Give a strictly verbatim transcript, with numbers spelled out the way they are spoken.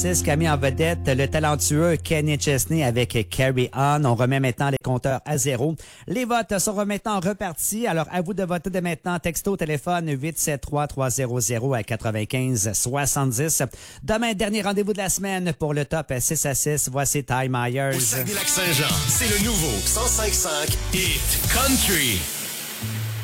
qui a mis en vedette le talentueux Kenny Chesney avec Carry On. On remet maintenant les compteurs à zéro. Les votes sont maintenant repartis. Alors, à vous de voter dès maintenant. Texto, téléphone huit sept trois trois zéro zéro à quatre-vingt-quinze soixante-dix. Demain, dernier rendez-vous de la semaine pour le top six à six. Voici Ty Myers. Au Saguenay-Lac-Saint-Jean, c'est le nouveau cent cinq virgule cinq Hit Country.